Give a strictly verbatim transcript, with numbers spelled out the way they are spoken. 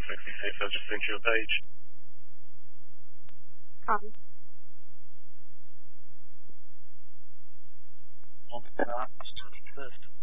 sixty-six, I've just sent you a page. Copy. Well, not first.